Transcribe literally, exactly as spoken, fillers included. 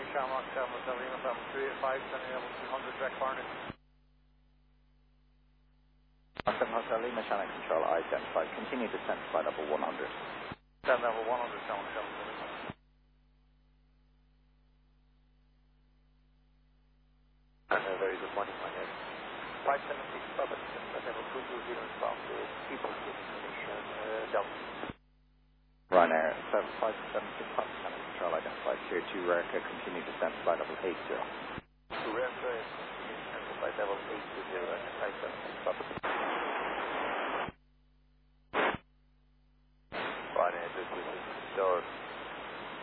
Shamrock, seven seven Lima, seven three eight five, sending level two hundred, direct Barnet. seven Hotel Lima, Shannon Control, identified. Continue descent to flight level one hundred. Descent level one hundred, seven seven Lima. And a very good morning, my name. five seven six seven, level two two zero, south to people station, uh, Delta. Ryanair seven five seven six five, Shannon Control, identified. Tier two Reka, continue descent to flight level eight zero. To Reka, descent to flight level eight zero, five seven six seven.